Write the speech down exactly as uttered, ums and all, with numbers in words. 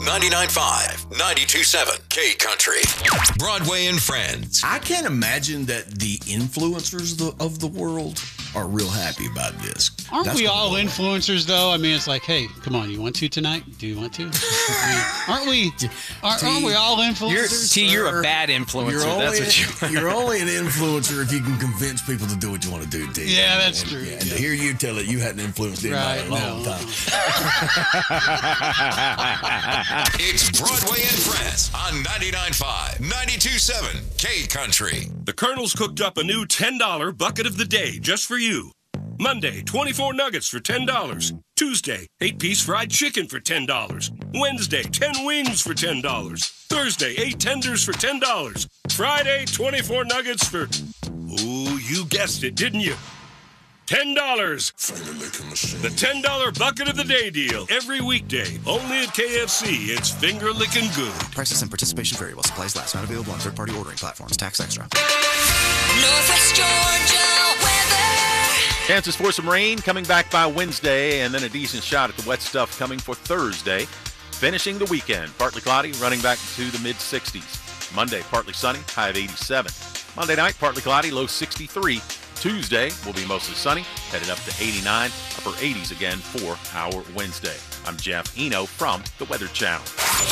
ninety-nine point five, ninety-two point seven K Country. Broadway and Friends. I can't imagine that the influencers of the, of the world are real happy about this. Aren't That's we all gonna go influencers, though? I mean, it's like, hey, come on, you want to tonight? Do you want to? I mean, aren't we? Aren't, T, aren't we all influencers? You're, T, you're a bad influencer. You're only, That's what you are. You're only an influencer if you can convince people to do what you want to do, T. Yeah, that's and, true. Yeah, and yeah. to hear you tell it, you hadn't influenced anybody Right, in a long no. time. It's Broadway and Friends on ninety-nine point five, ninety-two point seven K Country. The Colonel's cooked up a new ten dollar bucket of the day just for you. Monday, twenty-four nuggets for ten dollars. Tuesday, eight piece fried chicken for ten dollars. Wednesday, ten wings for ten dollars. Thursday, eight tenders for ten dollars. Friday, twenty-four nuggets for... Ooh, you guessed it, didn't you? ten dollars. The ten dollar bucket of the day deal. Every weekday. Only at K F C. It's finger licking good. Prices and participation vary while supplies last. Not available on third-party ordering platforms. Tax extra. Northwest Georgia weather. Chances for some rain coming back by Wednesday, and then a decent shot at the wet stuff coming for Thursday. Finishing the weekend, partly cloudy, running back to the mid sixties. Monday, partly sunny, high of eighty-seven. Monday night, partly cloudy, low sixty-three. Tuesday will be mostly sunny, headed up to eighty-nine, upper eighties again for our Wednesday. I'm Jeff Eno from the Weather Channel.